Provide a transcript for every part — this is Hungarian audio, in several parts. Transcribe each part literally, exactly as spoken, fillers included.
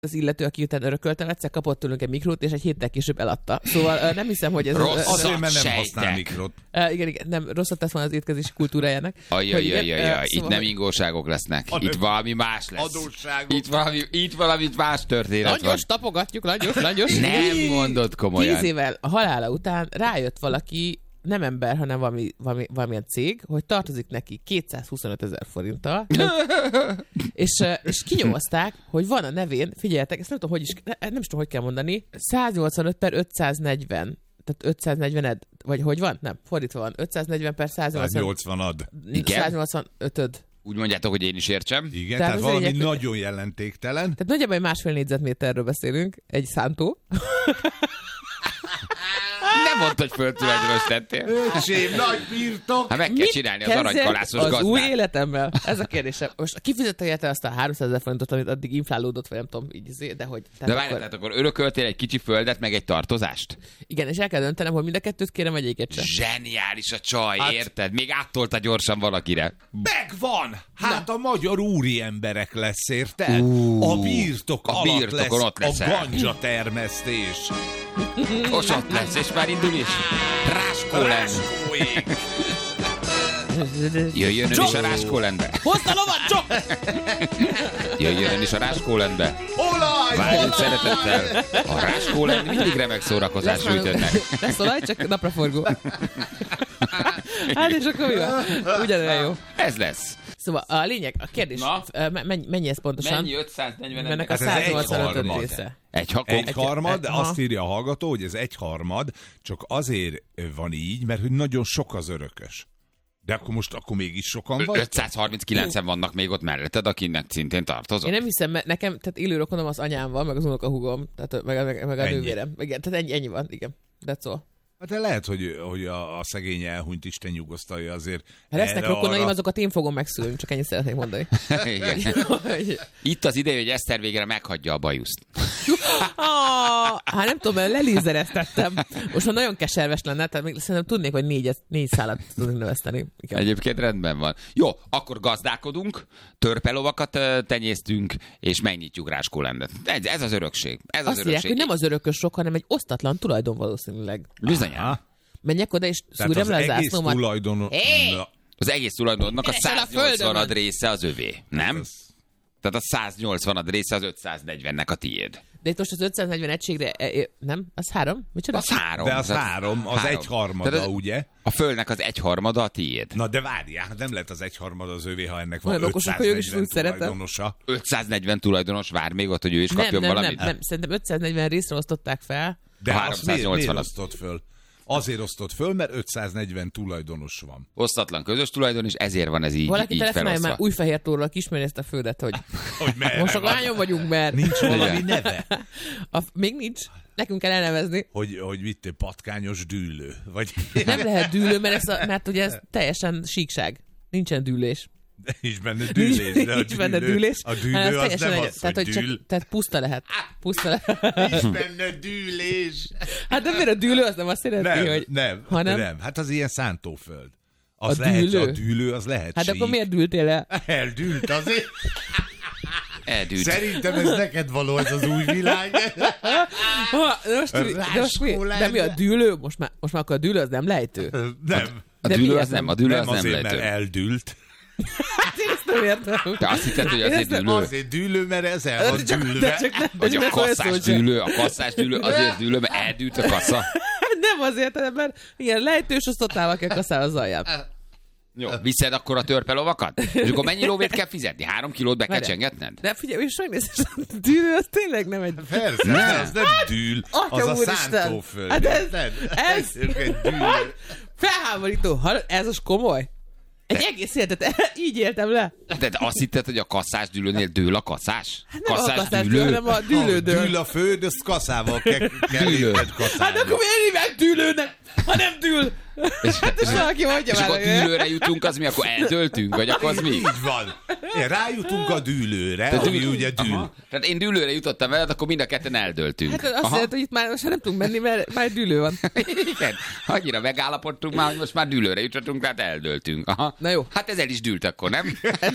az illető, aki utána örököltem, egyszer kapott tőlünk egy mikrót, és egy héttel később eladta. Szóval nem hiszem, hogy ez... Rossz, azért, mert nem használ mikrot. Uh, igen, igen, nem, rosszat tesz van az étkezési kultúrájának. Ajajajajaj, uh, itt szóval, nem ingóságok lesznek. A itt valami más lesz. Adósságok. Itt valami, itt valami más történet langyos, van. tapogatjuk, langyos, langyos. Nem mondod komolyan. Tíz évvel a halála után rájött valaki, nem ember, hanem valami, valami, valamilyen cég, hogy tartozik neki kétszázhuszonöt ezer forinttal, és, és kinyomozták, hogy van a nevén, figyeljetek, ezt nem tudom, hogy is, nem is tudom, hogy kell mondani, száznyolcvanöt per ötszáznegyven, tehát ötszáznegyvened, vagy hogy van? Nem, fordítva van, ötszáznegyven per száznyolcvanad. száznyolcvanötöd. Úgy mondjátok, hogy én is értsem. Igen, tehát, tehát valami lényeg, nagyon jelentéktelen. Tehát nagyjából egy másfél négyzetméterről beszélünk, egy szántó. Nem mondd, hogy földtulajdonos lettél. Öcsém, nagy birtok. Hát meg kell csinálni az aranykalászos gazdát. Az új életemmel? Ez a kérdésem. Most kifizette érte azt a háromszázezer forintot, amit addig inflálódott, vagy nem tudom, így, de hogy... De várj, akkor... tehát akkor örököltél egy kicsi földet, meg egy tartozást? Igen, és el kell döntenem, hogy mind a kettőt kérem, vagy egyiket sem. Zseniális a csaj, hát... érted? Még áttolta gyorsan valakire. Megvan! Hát Na. a magyar úri emberek lesz, érted? Uh, a birtok a alatt lesz ott a ganja termesztés. Most ott lesz, és már indul is. Ráskólen. Jöjjön ön is a Ráskólenbe. Hozd a lovat, csak! Jöjjön ön is a Ráskólenbe. Olaj! Várjunk szeretettel. A Ráskólen mindig remek szórakozás nyújt önnek. Lesz olaj, csak napraforgó. Hát és akkor mi van? Ugyanolyan jó. Ez lesz. Szóval a lényeg, a kérdés, mennyi, mennyi ez pontosan? Mennyi ötszáznegyven? Ennek a száznyolcvanöt része. Egy, ha- egy harmad, de azt írja a hallgató, hogy ez egy harmad, csak azért van így, mert hogy nagyon sok az örökös. De akkor most akkor mégis sokan vagy? ötszázharminckilencen vannak még ott melletted, akinek szintén tartozok. Én nem hiszem, mert nekem, tehát élő rokonom az anyám van, meg az unokahúgom, tehát meg, meg, meg a ennyi. nővérem. Igen, tehát ennyi, ennyi van, igen. That's all. Hát lehet, hogy, hogy a, a szegény elhunyt Isten nyugosztalja azért. Ha lesznek rokonaim, arra... azokat én fogom megszülni, csak ennyit szeretnék mondani. Igen. Itt az ideje, hogy Eszter végre meghagyja a bajuszt. ah, hát nem tudom, mert lelízereztettem. Most már nagyon keserves lenne, tehát még szerintem tudnék, hogy négy, négy szálat tudnék növeszteni. Igen. Egyébként rendben van. Jó, akkor gazdálkodunk, törpelovakat tenyésztünk, és megnyitjuk Ráskólendet. Ez, ez az örökség. Ez Azt az írják, örökség. hogy nem az örökösök, hanem egy osztatlan tulajdon valószínűleg. Bizonyán. Menjek oda, és szúrjam le a zászlómat. Tulajdon... Hey! Az egész tulajdonnak a száznyolcvanad része az övé, nem? Ez... Tehát a száznyolcvanad része az ötszáznegyvennek a tiéd. De itt most az ötszáznegyven egységre, nem? Az három? Micsoda? Az három. De az az három, az három. egyharmada, ugye? A földnek az egyharmada a tiéd. Na de várjál, nem lehet az egyharmada az övé, ha ennek van olyan okosok, hogy ők is úgy ötszáznegyven tulajdonosa. ötszáznegyven tulajdonos vár még ott, hogy ő is nem, kapjon nem, valamit? Nem, nem, szerintem ötszáznegyven részre osztották fel. De azt miért, miért háromszáznyolcvan osztott föl? Azért osztott föl, mert ötszáznegyven tulajdonos van. Osztatlan közös tulajdon, és ezért van ez így, Valaki így telefonálja felosztva. már Újfehértóról, ismeri ezt a földet, hogy, hogy most csak lányon vagyunk, mert... Nincs valami neve? A, még nincs. Nekünk kell elnevezni. Hogy, hogy mit, patkányos dűlő? Vagy... Nem lehet dűlő, mert, ez a, mert ugye ez teljesen síkság. Nincsen dűlés. De nincs benne dűlés. De a nincs benne dűlő, dűlés. A dűlő az nem egy, az, tehát, hogy hogy dűl. csak, tehát puszta lehet. Puszta lehet. Nincs benne dűlés. Hát de miért a dűlő az nem azt jelenti, Nem, hogy... nem, hanem... nem. Hát az ilyen szántóföld. Az A lehet, dűlő? A dűlő az lehet Hát sík. akkor miért dűltél el? Eldűlt azért. Eldűlt. Szerintem ez neked való, ez az új világ. Ha, de, most, de, most mi, de mi a dűlő? Most már, most már akkor a dűlő az nem lejtő? Nem. A De dűlő miért az nem, nem? a dűlő Nem az nem azért, lejtő. mert eldűlt. Hát én ezt nem értem. Te azt hitted, hogy Én azért ezt nem- dűlő? Azért dűlő, mert ez el van De csak, de dűlve. csak nem, Vagy de a csak nem kasszás szól sem. dűlő, a kasszás dűlő azért dűlő, mert eldűlt a kassa. Nem azért, hanem mert ilyen lejtős osztottával kell kasszálni az alját. Jó, viszed akkor a törpelovakat? És akkor mennyi lóvét kell fizetni? Három kilót be kell Várjál. csengetned? De figyelj, és megnézed, a dűlő az tényleg nem egy... Persze, Nem. de az nem dűl, az Atya a úristen. szántóföld. Hát ez- érted? ez- egy dűlő. Felháborító. Hallod? Ez az komoly? Egy egész életet így éltem le. De azt hitted, hogy a kasszás dűlőnél dől a kasszás? Hát nem a kasszás dűlő, hanem a Ha dűlődől. dűl a föld, azt kaszával kell, kell Dűlő. érted Hát kaszálni. akkor miért hívják dűlőnek, ha nem dűl? És, és, valaki mondja és már, akkor hogy- dűlőre jutunk, az mi? Akkor eldöltünk? Vagy akkor az mi? Így van. Én rájutunk a dűlőre, Te ami dűl- ugye dűl. Aha. Tehát én dűlőre jutottam veled, akkor mind a ketten eldöltünk. Hát azt Aha. jelenti, hogy itt már most nem tudunk menni, mert már dűlő van. Igen, annyira megállapodtunk már, hogy most már dűlőre jutottunk, tehát eldöltünk. Aha. Na jó. Hát ez el is dűlt akkor, nem? Hát,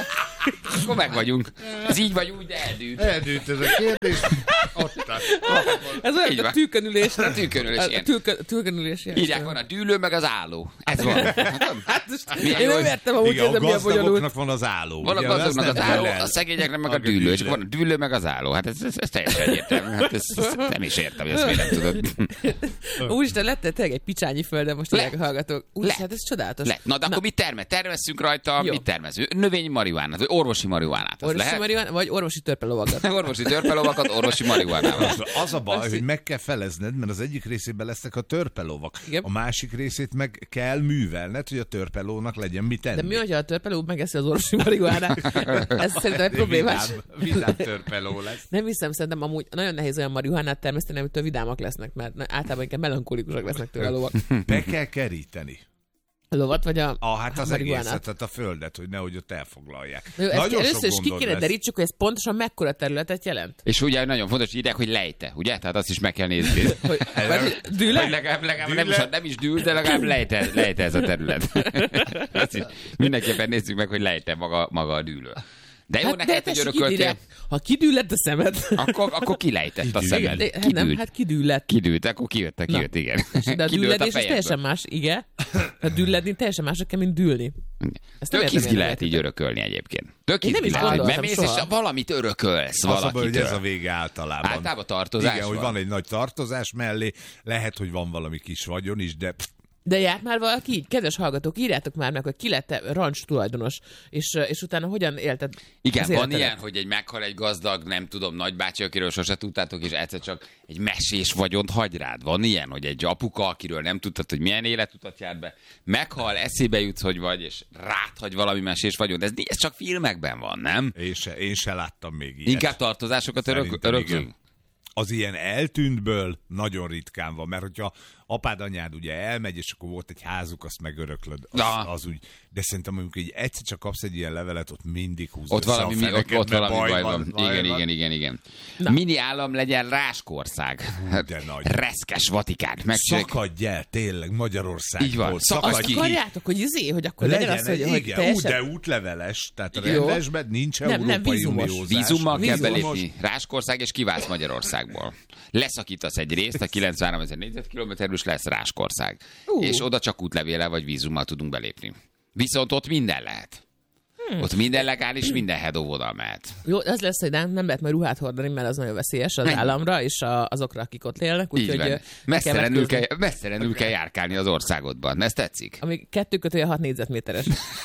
akkor meg vagyunk. Ez így vagy úgy, de eldűlt. Eldűlt ez a kérdés. Ott áll. Ez olyan, Így mint a van. tűkönülés. A tűkönülés, A ilyen. tűkö- Tűkönülés. ilyen. Írják, van a dűlő, meg az álló. Ez van. Hát most Milyen én jó, nem hogy- értem, amúgy Igen, a ez milyen bonyolult. gazdagoknak van az álló. Van a ugye, gazdagnak azt az nem álló, kell el. a szegényeknek meg a A dűlő, és dűlő. van a dűlő meg az álló. Hát ez, ez, ez teljesen egyértelmű. Hát ez, ez nem is értem, hogy ezt miért nem tudod. Úristen, lett tényleg egy picsányi földön most Le- tényleg a hallgatók. Úristen, hát ez csodálatos. Le. Na, de akkor mit termel? Termesszünk rajta, Jó. mit termezünk? Növényi marihuánát, vagy orvosi marihuánát. Az Orvosi lehet? marihuana, vagy orvosi törpelovakat. Orvosi törpelovakat, orvosi marihuánával. Az- Az a baj, Azt- hogy meg kell felezned, mert az egyik részében lesznek a törpelovak. Igen. A másik részét meg kell művelned, hogy a törpelónak legyen mit tenni. De mi, hogyha a törpeló megeszi az orvosi marihuánát? Ez szerintem egy problémás. Vidám, vidám törpeló lesz. Nem hiszem, szerintem amúgy nagyon nehéz olyan marihuánát termeszteni, amitől vidámak lesznek, mert na- általában inkább melankolikusak lesznek tőle a lovak. Be kell keríteni. A lovat, vagy a, Ah, hát az marihuánát? egészet, tehát a földet, hogy nehogy ott elfoglalják. Jó, ezt Nagyon sok először is ki gondod kéne lesz. derítsük, hogy ez pontosan mekkora területet jelent. És ugye nagyon fontos, hogy írják, hogy lejte, ugye? Tehát azt is meg kell nézni. Hogy, vagy dűle? Hogy legalább, legalább nem, is, Dűle? nem is dűl, de legalább lejte, lejte ez a terület. Azt is mindenképpen nézzük meg, hogy lejte maga, maga a dűlő. De jó, Hát, neked, de hogy tessék, örököltél, ide, ha kidüllett a szemed. akkor, akkor kilejtett a Kidűlt. szemed. De, hát nem, hát kidüllett. Kidűlt, akkor kijött, kijött, igen. De a Kidőlt dülledés az fejedből. teljesen más, igen. A dülledni teljesen mások kell, mint dűlni. Ezt nem Tök értem, izgi én lehet nem így örökölni egyébként. Tök Én nem izgi is lehet, hogy gondoltam bemész, és soha. valamit örökölsz Az a baj, hogy valakitől. ez a vége általában. Általában tartozás Igen, hogy van. van egy nagy tartozás mellé, lehet, hogy van valami kis vagyon is, de De járt már valaki így? Kedves hallgatók, írjátok már meg, hogy ki lett rancs tulajdonos, és, és utána hogyan élted Igen, az van életedet? ilyen, hogy egy meghal egy gazdag, nem tudom, nagybácsi, akiről sose tudtátok, és egyszer csak egy mesés vagyont hagy rád. Van ilyen, hogy egy apuka, akiről nem tudtad, hogy milyen életutat járt be, meghal, eszébe jutsz, hogy vagy, és ráthagy valami mesés vagyont. Ez, ez csak filmekben van, nem? én se, én se láttam még ilyet. Inkább tartozásokat örök, Szerintem öröklünk? igen. Az ilyen eltűntből nagyon ritkán van, mert hogyha apád, anyád ugye elmegy, és akkor volt egy házuk, azt megöröklöd, az, Na. az úgy. De szerintem mondjuk, hogy egyszer csak kapsz egy ilyen levelet, ott mindig húzod Ott valami, mi, ott, ott valami baj, baj van. baj Igen, van. igen, igen, igen. Mini állam legyen Ráskország. De nagy. Reszkes Vatikán. Megcsináljuk. Szakadj el, tényleg, Magyarországból. Így van. Szakadj Azt ki. Akarjátok, hogy izé, hogy akkor legyen, Legyen az, hogy, egy, hogy igen, teljesen... ú, de útleveles, tehát a Jó. rendesben nincs Nem, nem, európai vízumos. uniózás. Vízummal kell Vízumos. belépni Ráskország, és kiválsz Magyarországból. Leszakítasz egy részt, a kilencvenhárom ezer négyzetkilométerből, és lesz Ráskország. Ú. És oda csak útlevéllel vagy vízummal tudunk belépni. Viszont ott minden lehet. Hmm. Ott minden legális, minden head oda mehet. Jó, az lesz, hogy nem, nem lehet majd ruhát hordani, mert az nagyon veszélyes az Ennyi. államra, és a, azokra, akik ott élnek. Így Úgyhogy van. ö, Messzelenül megkőzni. kell, messzelenül kell járkálni az országodban. Ez tetszik? Ami kettő kötője hat négyzetméteres.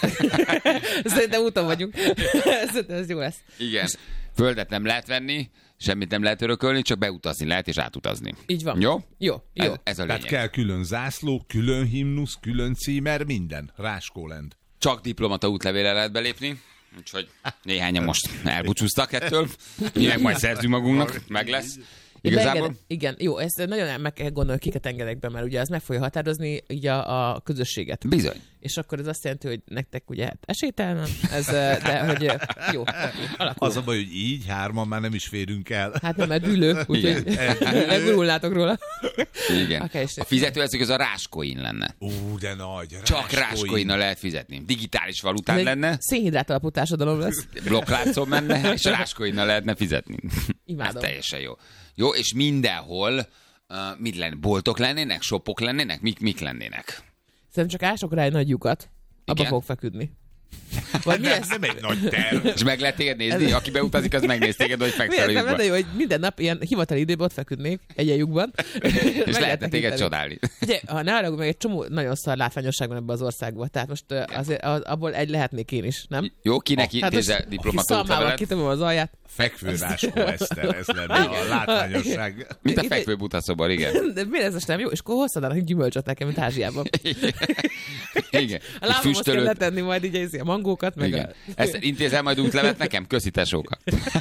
Szerintem úton vagyunk. Szerintem ez jó lesz. Igen. Földet nem lehet venni, semmit nem lehet örökölni, csak beutazni lehet és átutazni. Így van. Jó? Jó, jó. Ez, ez a Tehát lényeg. kell külön zászló, külön himnusz, külön címer, minden. Ráskólend. Csak diplomata útlevéle lehet belépni, úgyhogy néhányan most elbúcsúztak ettől. Mi meg majd szerzünk magunknak, meg lesz. Igazából Beengedek- Igen, jó, ezt nagyon meg kell gondolni, kiket engedek be, mert ugye ez meg fogja határozni így a, a közösséget. bizony. És akkor ez azt jelenti, hogy nektek ugye hát esélytelen, ez, de hogy jó, alakul. Az a baj, hogy így hárman már nem is férünk el. Hát nem, mert dűlő, úgyhogy megurulnátok róla. Igen. Akár is. A fizetőeszköz az a ráskoin lenne. Ú, de nagy. Csak ráskoinnal lehet fizetni. Digitális valután Ez lenne, egy szénhidrát alapú társadalom lesz. blokkláncon menne, és ráskoinnal lehetne fizetni. Imádom. Ez teljesen jó. Jó, és mindenhol uh, mit lenne? Boltok lennének? Shopok lennének? Mik, mik lennének? Szerintem csak ások rá egy nagy lyukat, abba Igen? fog feküdni. Vagy mi Nem, ez? nem egy nagy terv. És meg lehet téged nézni? Aki beutazik, az megnéz téged, hogy fekszel a Miért nem lyukban. lenne jó, hogy minden nap ilyen hivatali időben ott feküdnék egy ilyen lyukban. És lehetne téged csodálni. Ugye, ha ne arra, meg egy csomó nagyon szar látványosság van ebben az országban, tehát most ö, azért az, abból egy lehetnék én is, nem? Jó, kinek Hát intézel most diplomata kiszalmával útlevelet? kitömöm az alját. Fekvő Ráskó Eszter, ez lenne a látványosság. Mint a Ide- fekvő butaszobor, igen. De miért ez most nem jó? És akkor hozzáadnak gyümölcsöt nekem, mint Ázsiában. Igen. A Egy lábamhoz kell füstölőt, letenni majd így a a mangókat, meg Igen. a... Ezt intézel majd útlevet nekem? Köszi, tesóka.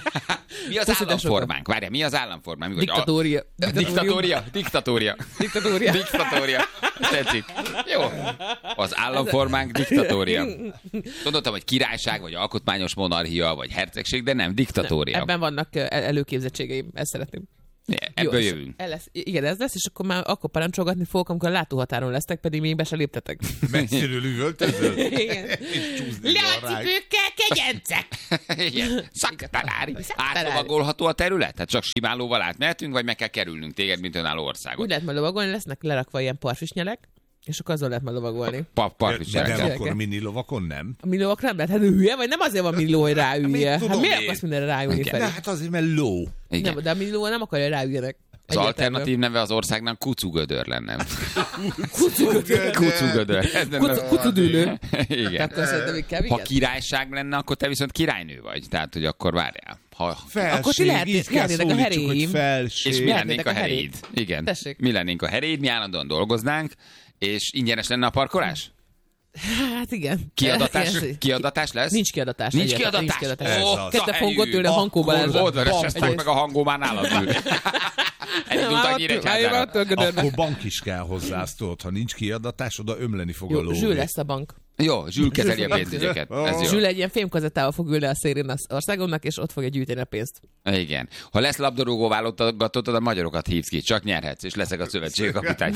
Mi az Köszi, államformánk? Várjál, mi az államformánk? Mi, Diktatória. A... Diktatória? Diktatória. Diktatória. Diktatória. Tetszik. Jó. Az államformánk diktatória. Gondoltam, hogy királyság, vagy alkotmányos monarchia, vagy hercegség, de nem, diktatória. Ebben vannak el- előképzettségeim, ezt szeretném. Ebből Jó, jövünk. el lesz, igen, ez lesz, és akkor már akkor parancsolgatni fogok, amikor a látóhatáron lesztek, pedig még be se léptetek. Messziről üvöltözöl? Igen. És csúszni van rá. Leacipőkkel, kegyencek! Igen. Szaktalári. Átlovagolható a terület? Hát csak simán lóval átmehetünk, vagy meg kell kerülnünk téged, mint önálló országot? Úgy lehet majd lovagolni, lesznek lerakva ilyen parfisnyelek, és akkor azon lehet majd lovagolni. Pa, De, parfis de nem Gyerekek. akkor a mini lovakon nem? A millióak nem lehet, hát ő hülye, vagy nem azért van millió, hogy ráülje. Mit tudom Hát miért én? akarsz mindenre ráülni, Igen. Feri? De hát azért, mert ló. Igen. Nem, de a millió nem akarja ráüljenek. Az alternatív neve az országnak Kucugödör lenne. Kucugödör. Kucugödör. Ez lenne- Kucu- Kucudülő. Igen. Akkor szerintem inkább Ha igen. királyság lenne, akkor te viszont királynő vagy. Tehát, hogy akkor várjál. Ha... Felség, Akkor ti lehet- így kell lehetnének a szólítsuk, hogy heréim. felség. És mi Lehetnétek lennénk a a heréd. heréd. Igen. Tessék. Mi lennénk a heréd, mi állandóan dolgoznánk, és ingyenes lenne a parkolás? Hát igen. Kiadatás, Ez- kiadatás lesz? Nincs kiadatás. Nincs egyáltalán, kiadatás? Nincs kiadatás. Ez Ó, az. Ketten fogunk ott ülni a Akkor Hankó Balázsra. Oldva reseztek Egyrészt. meg a hangó már nálad ül. Elindultak Nyíregyházára. Akkor bank is kell hozzá, azt tudod, ha nincs kiadatás, oda ömleni fog a Jó, ló. Zsül lesz a bank. Jó, Zsül kezeli a Zsül- pénzügyeket. Ez jó. Zsül egy ilyen fémkazettával fog ülni a szélén az országomnak, és ott fogja gyűjteni a pénzt. Igen. Ha lesz labdarúgó válogatotod, a magyarokat hívsz ki, csak nyerhetsz, és leszek a szövetségi kapitány.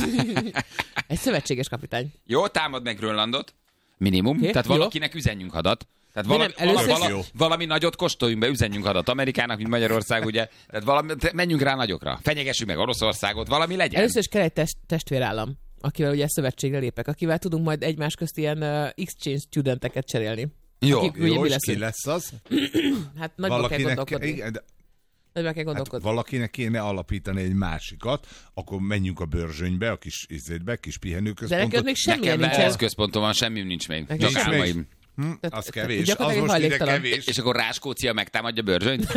Egy szövetséges kapitány. Jó, támad meg Grönlandot. Minimum. Oké, Tehát jó. valakinek üzenjünk hadat. Tehát Mi valami, nem, először valami, is- valami, valami nagyot kóstoljunk be, üzenjünk hadat Amerikának, mint Magyarország, ugye. Tehát valami, te- menjünk rá nagyokra. Fenyegessük meg Oroszországot, valami legyen. Először is kell egy test, testvérállam, akivel ugye szövetségre lépek, akivel tudunk majd egymás közt ilyen uh, exchange studenteket cserélni. Jó, Akik ugye Jó, mi és leszünk. ki lesz az? Hát nagyban kell Valakinek, gondolkodni. igen, de Nagyban kell hát gondolkodni. valakinek kéne alapítani egy másikat, akkor menjünk a Börzsönybe, a kis izétbe, kis De neked pihenőközpontot. még semmilyen Nekem nincsen. ez központom van, semmi nincs még. Nekem Csak nincs álmaim. Hm, Tehát- az tehát kevés, az gyakorlatilag most ide hajléktalan. kevés. És akkor Ráskócia megtámadja Börzsönyt?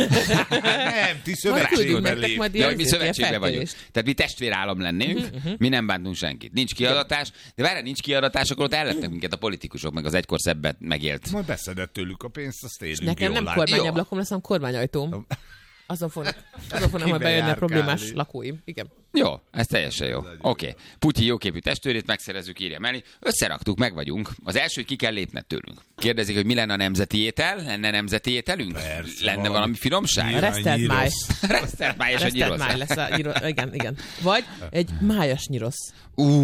Nem, ti Majd küldünk szövetségben nektek lép. majd Ja, hogy ilyen, mi ilyen szövetségben vagyunk. felkérést. Tehát mi testvérállam lennénk, mi nem bántunk senkit. Nincs kiadatás, de várj, nincs kiadatás, akkor ott ellepnek minket a politikusok, meg az egykor szebbet megélt. Majd beszedett tőlük a pénzt, azt élünk Nekem jól nem látni. kormányablakon lesz, hanem kormányajtóm. Azon fognak, azon fognak majd bejönni a Kibejárkálni. problémás lakóim. Igen. Jó, ez teljesen jó. Oké. Okay. Putyi jóképű testvérét megszerezzük, írja Meli. Összeraktuk, meg vagyunk. Az első, hogy ki kell lépned tőlünk. Kérdezik, hogy mi lenne a nemzeti étel? Lenne nemzeti ételünk? Persze, lenne valami. valami finomság? A Nyilván resztelt nyírosz. máj. Resztelt máj és a Resztelt nyirosz. máj lesz a nyirosz. Igen, igen. Vagy egy májas nyirosz.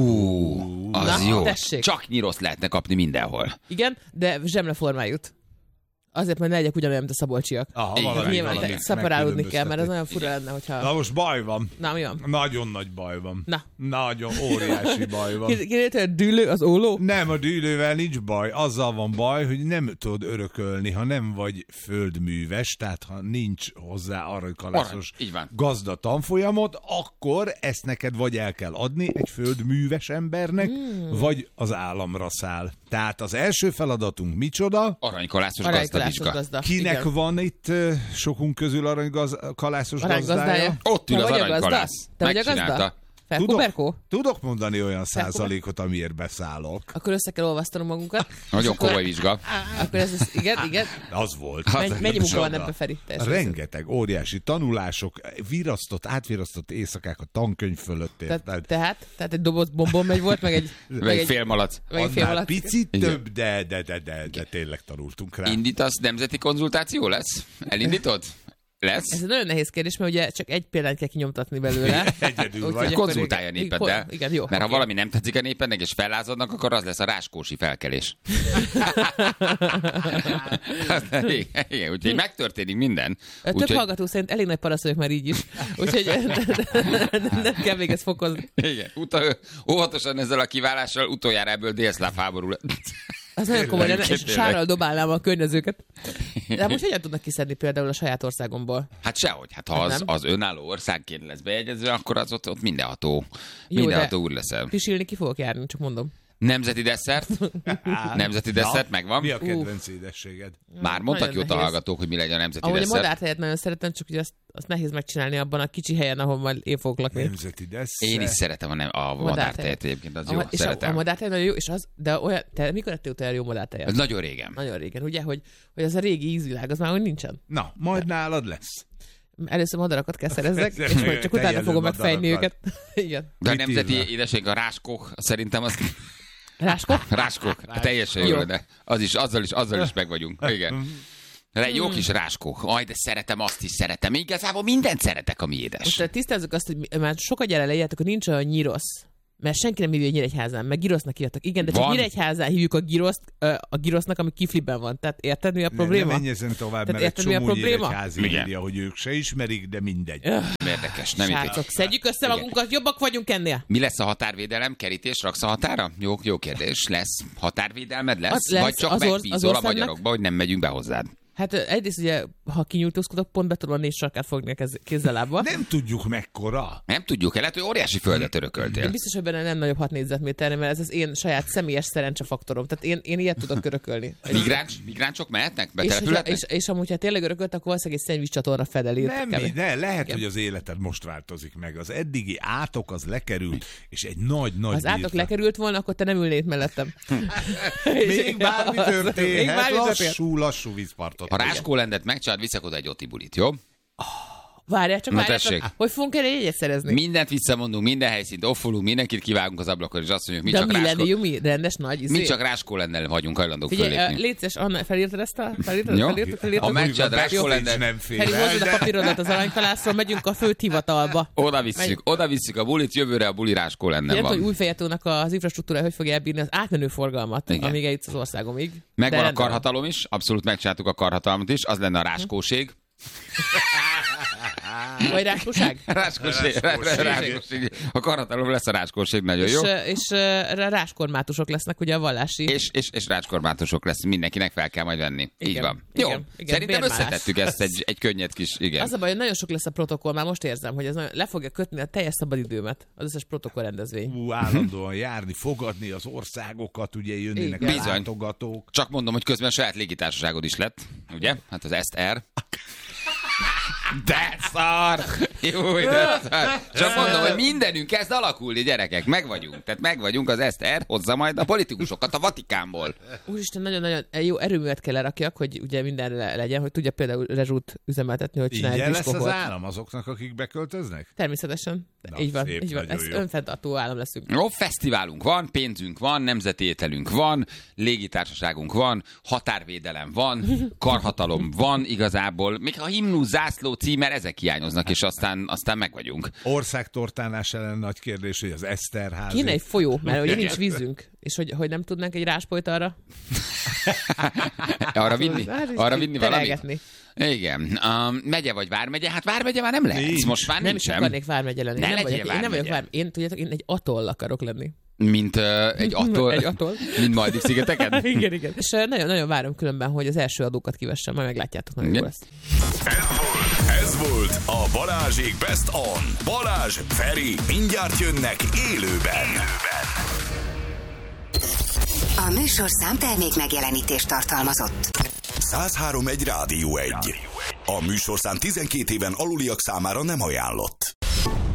Ú, az Na, jó. tessék. Csak nyirosz lehetne kapni mindenhol. Igen, de zsemle formájút. Azért, mert ne legyek ugyanolyan, mint a szabolcsiak. Aha, Igen, valami, Nyilván valami te- szeparálódni kell, mert az megkülönbözteti. nagyon fura lenne, hogyha... Na most baj van. Na, mi van? Nagyon nagy baj van. Na. Nagyon óriási baj van. Kérdezett, hogy a dűlő az óló? Nem, a dűlővel nincs baj. Azzal van baj, hogy nem tudod örökölni, ha nem vagy földműves, tehát ha nincs hozzá aranykalászos Arany, így van. gazda tanfolyamot, akkor ezt neked vagy el kell adni egy földműves embernek, Hmm. vagy az államra száll. Tehát az első feladatunk micsoda? Aranykalászos Aranykalászos gazdavizsga. gazda. Kinek Igen. van itt ö, sokunk közül aranykalászos Aranyggazdája. gazdája? Ott ül Te az vagy a gazda? aranykalász. Te vagy a Megcsinálta. gazda? Felkuberkó? tudok mondani olyan százalékot, amiért beszállok. Akkor össze kell olvasztanom magunkat. Nagyon És akkor- komoly vizsga. Akkor ez, ez igen, igen. Az volt. Menj, mennyi munka van Csoda. ebbe, Feri? Teljesen Rengeteg óriási tanulások, virasztott, átvirasztott éjszakák a tankönyv fölött. Tehát, érted? tehát, tehát egy doboz bombon megy volt, meg egy, Meg egy fél malac. meg egy fél Annál alatt. picit Igen. több, de, de, de, de, de tényleg tanultunk rá. Indítasz, nemzeti konzultáció lesz? Elindítod? Lesz? Ez egy nagyon nehéz kérdés, mert ugye csak egy példányt kell kinyomtatni belőle. Egyedül Úgyhogy vagy. akkor Konzultálja a igen. népeddel. Igen, igen, jó. Mert ha oké. valami nem tetszik a népednek, és fellázadnak, akkor az lesz a ráskósi felkelés. igen, igen, úgyhogy megtörténik minden. Több Úgyhogy, hallgató szerint elég nagy parasz vagyok már így is. Úgyhogy nem kell még ezt fokozni. igen, uta, óvatosan ezzel a kiválással utoljára ebből délszláv háború lett. Az nagyon komoly lenne, és Tényleg. sárral dobálnám a környezőket. De most hogyan tudnak kiszedni például a saját országomból? Hát sehogy, hát ha Hát az, nem. az önálló országként lesz bejegyezve, akkor az ott, ott mindenható, Jó, mindenható úr leszel. Pisilni ki fogok járni, csak mondom. Nemzeti desszert. Nemzeti desszert, megvan. Mi a kedvenc édességed? Már mondtak Nagyon jót a nehéz. hallgatók, hogy mi legyen a nemzeti Ahogy a desszert. madártejet nagyon szeretem, csak ugye azt, azt nehéz megcsinálni abban a kicsi helyen, ahol majd én fogok lakni. Nemzeti desszert. Én is szeretem a, nem, a madártejet egyébként, az A, jó, és a, a szeretem. madártej nagyon jó, és az, de olyan, te mikor ettél utoljára jó madártejet? Ez nagyon régen. Nagyon régen, ugye, hogy, hogy az a régi ízvilág, az már úgy nincsen. Na, majd nálad lesz. Először madarakat kell szerezzek, és majd csak utána Tejelő fogom megfejni őket. madarakat. Igen. De a Mit nemzeti írnak? édesség a ráskok, szerintem az... Ráskok? Ráskok, teljesen jó, Jó. de az is, azzal is, azzal is meg vagyunk. Igen. De jó kis ráskok. Aj, de szeretem, azt is szeretem. Igazából mindent szeretek, ami édes. Most uh, tisztázzuk azt, hogy mi- már sokat gyere leírjátok, hogy nincs olyan nyirosz. Mert senki nem hívja Nyíregyházán, meg girosznak írtak. Igen, de csak Van. Nyíregyházán hívjuk a giroszt, ö, a girosznak, ami kifliben van. Tehát érted, mi a Ne, probléma? ne menj ezen tovább, Tehát mert egy érted, mi a csomó probléma? nyíregyházi Igen. írja, hogy ők se ismerik, de mindegy. Érdekes, nem Srácok, értik. szedjük össze Igen. magunkat, jobbak vagyunk ennél. Mi lesz a határvédelem? Kerítés, raksz a határa? Jó, jó kérdés. Lesz határvédelmed? Lesz? Az lesz, Vagy csak az orsz- megbízol az a országnak- magyarokba, hogy nem megyünk be hozzád? Hát ö, egyrészt ugye, ha kinyújtózkodok, pont be tudom a négy sarkát fogni a kez- kézzel lábba. Nem tudjuk mekkora. Nem tudjuk, lehet, hogy óriási földet Én örököltél. biztos, hogy benne nem nagyobb hat négyzetméterre, mert ez az én saját személyes szerencsefaktorom. Tehát én, én ilyet tudok örökölni. Migráns, migránsok mehetnek? És, hogyha, Betelepülhetnek? és, és amúgy, ha tényleg örökölt, akkor valószínűleg egy szennyvíz csatorna fedeli. Nem, mi, ne, lehet, hogy az életed most változik meg. Az eddigi átok az lekerült, és egy nagy-nagy... Ha az átok birtok- lekerült volna, akkor te nem ülnéd mellettem. Még bármi Még történhet, bármi történhet. lassú, lassú vízpartot. Ha ráskólendet megcsinálod, viszek oda egy otibulit, jó? Várjál, csak Na, várjál, tessék. csak, hogy fogunk erre jegyet szerezni? Mindent visszamondunk, minden helyszínt offolunk, mindenkit kivágunk az ablakon, és azt mondjuk, mi De a csak ráskó... millenniumi rendes nagy izé. Mi csak ráskólennel vagyunk hajlandók Figyelj, uh, fölépni. légy szíves, Anna, felírtad ezt a... Felírtad, Jó. felírtad, felírtad? Ha megcsinálod Mondjuk a ráskólennel- backstage nem fél Feri, el, hozod a de- papírodat az aranykalászról, megyünk a főt hivatalba. Oda visszük, Megy. oda visszük a bulit, jövőre a buli ráskólennel Nem tudom, van. hogy Újfejetónak az infrastruktúra hogy fogja elbírni az átmenő forgalmat, Igen. amíg eljutsz az országomig. Megvan De a rendben van. karhatalom is, abszolút megcsináltuk a karhatalmat is, az lenne a ráskóség. Vagy ráskóság? Ráskóség, Ráskóség. ráskóség. A karhatalom lesz a ráskóség, nagyon És, jó. ö, és ö, ráskormátusok lesznek ugye a vallási. És, és, és rácskormátusok lesz, mindenkinek fel kell majd venni. Így Igen, van. igen, Jó, igen, szerintem bérmálás. összetettük ezt egy, egy könnyed kis, igen. Az a baj, hogy nagyon sok lesz a protokoll, már most érzem, hogy ez nagyon, le fogja kötni a teljes szabadidőmet, az összes protokoll rendezvény. Ú, állandóan járni, fogadni az országokat, ugye jönnének Igen. a Bizony. látogatók. Csak mondom, hogy közben saját légitársaságod is lett, ugye? Hát az es té er. De szar! Jó, de szar. Csak mondom, hogy mindenünk kezd alakulni, gyerekek. Meg vagyunk. Tehát meg vagyunk, az es té er hozza majd a politikusokat a Vatikánból. Úristen, nagyon-nagyon jó erőművet kell lerakjak, hogy ugye mindenre legyen, hogy tudja például rezsút üzemeltetni, hogy csinálj Ingyen egy lesz az diszkóhol. állam azoknak, akik beköltöznek? Természetesen. Na, így van, szép, így van. nagyon Ez jó. önfenntartó állam leszünk. Jó, fesztiválunk van, pénzünk van, nemzeti ételünk van, légitársaságunk van, határvédelem van, karhatalom van igazából. Még a himnusz, zászló, címer, ezek hiányoznak, és aztán, aztán meg vagyunk. Országtortánás ellen nagy kérdés, hogy az Eszterházi. Kéne egy folyó, mert ugye nincs vízünk, és hogy, hogy nem tudnánk egy ráspolyt arra Arra vinni? Hát, és Arra vinni valamit? terelgetni. Igen. Um, megye vagy vármegye? Hát vármegye már nem lehet. Nincs. Most már Nem is nincsen. akarnék vármegye lenni. Ne Nem, legyél vagyok, én nem vagyok vármegye. vár. Én, tudjátok, én egy atoll akarok lenni. Mint uh, egy atoll. Egy atoll. Mint Maldiv-szigeteken? igen, igen. És uh, nagyon, nagyon várom különben, hogy az első adókat kivessem, majd meglátjátok, nagyon jó Igen. lesz. Ez volt a Balázsék Best On. Balázs, Feri, mindjárt jönnek élőben. A műsorszám termék megjelenítést tartalmazott. száz három egy Rádió egy. A műsorszám tizenkét éven aluliak számára nem ajánlott.